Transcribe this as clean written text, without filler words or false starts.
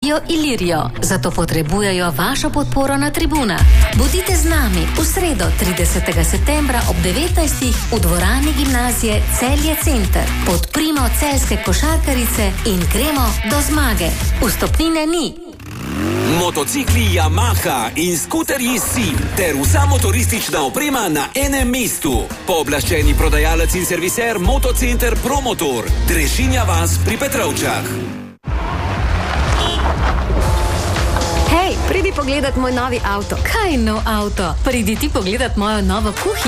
Lacijo Ilirijo. Zato potrebujejo vašo podporo na tribunah. Bodite z nami v sredo 30. septembra ob 19. v dvorani gimnazije Celje Center. Podprimo celjske košarkarice in gremo do zmage. Vstopnine ni. Motocikli Yamaha in skuterji SI ter vsa motoristična oprema na enem mestu. Pooblaščeni prodajalec in serviser Motocenter Promotor. Drežinja vas pri Petrovčah. Hej, pridi pogledat moj novi avto. Kaj nov avto? Pridi ti pogledat mojo novo kuhinjo.